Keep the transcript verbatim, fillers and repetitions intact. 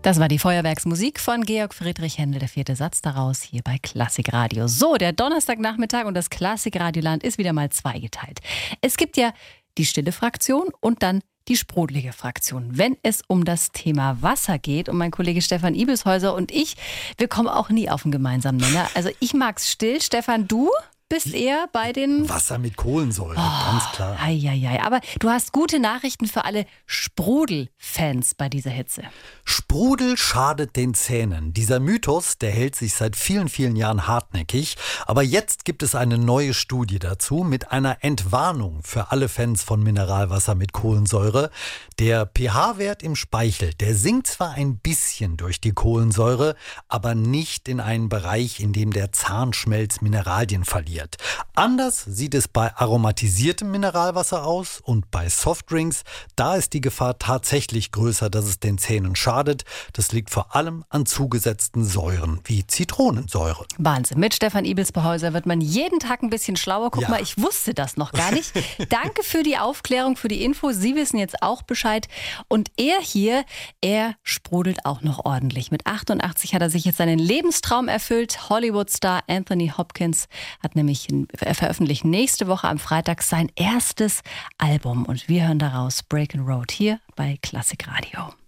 Das war die Feuerwerksmusik von Georg Friedrich Händel, der vierte Satz daraus, hier bei Klassikradio. So, der Donnerstagnachmittag und das Klassikradioland ist wieder mal zweigeteilt. Es gibt ja die stille Fraktion und dann die sprudelige Fraktion, wenn es um das Thema Wasser geht. Und mein Kollege Stefan Ibelshäuser und ich, wir kommen auch nie auf einen gemeinsamen Nenner. Also ich mag's still. Stefan, du bist eher bei den... Wasser mit Kohlensäure, oh, ganz klar. Ei, ei, ei. Aber du hast gute Nachrichten für alle Sprudel-Fans bei dieser Hitze. Sprudel schadet den Zähnen. Dieser Mythos, der hält sich seit vielen, vielen Jahren hartnäckig. Aber jetzt gibt es eine neue Studie dazu mit einer Entwarnung für alle Fans von Mineralwasser mit Kohlensäure. Der pH-Wert im Speichel, der sinkt zwar ein bisschen durch die Kohlensäure, aber nicht in einen Bereich, in dem der Zahnschmelz Mineralien verliert. Anders sieht es bei aromatisiertem Mineralwasser aus und bei Softdrinks. Da ist die Gefahr tatsächlich größer, dass es den Zähnen schadet. Das liegt vor allem an zugesetzten Säuren wie Zitronensäure. Wahnsinn. Mit Stefan Ibelshäuser wird man jeden Tag ein bisschen schlauer. Guck Ja. mal, ich wusste das noch gar nicht. Danke für die Aufklärung, für die Info. Sie wissen jetzt auch Bescheid. Und er hier, er sprudelt auch noch ordentlich. Mit achtundachtzig hat er sich jetzt seinen Lebenstraum erfüllt. Hollywood-Star Anthony Hopkins hat nämlich er veröffentlicht nächste Woche am Freitag sein erstes Album. Und wir hören daraus Breaking Road hier bei Klassikradio.